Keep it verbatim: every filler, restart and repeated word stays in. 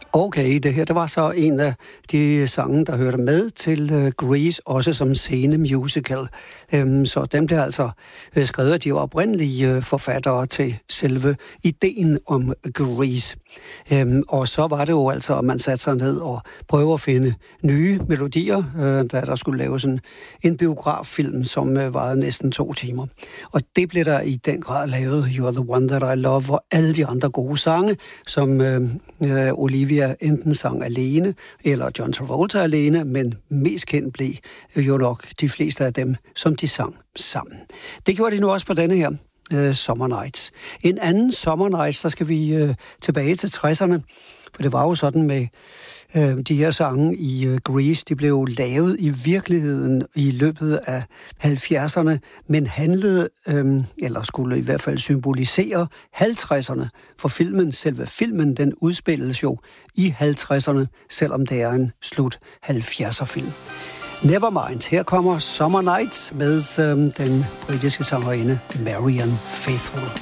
Okay, det her, det var så en af de sange, der hørte med til uh, Grease, også som scene-musical. Um, så den blev altså uh, skrevet af de oprindelige uh, forfattere til selve ideen om Grease. Um, og så var det jo altså, at man satte sig ned og prøvede at finde nye melodier, uh, da der skulle laves en, en biograffilm, som uh, varede næsten to timer. Og det blev der i den grad lavet You're the One That I Love, og alle de andre gode sange, som uh, uh, Olivia enten sang alene, eller John Travolta alene, men mest kendt blev jo nok de fleste af dem, som de sang sammen. Det gjorde de nu også på denne her uh, Summer Nights. En anden Summer Nights, der skal vi uh, tilbage til tresserne, for det var jo sådan med uh, de her sange i uh, Grease, de blev lavet i virkeligheden i løbet af halvfjerdserne, men handlede, um, eller skulle i hvert fald symbolisere halvtredserne, for filmen, selve filmen, den udspilles jo i halvtredserne, selvom det er en slut halvfjerdser-film. Nevermind, her kommer Summer Nights med um, den britiske sangerinde Marianne Faithfull.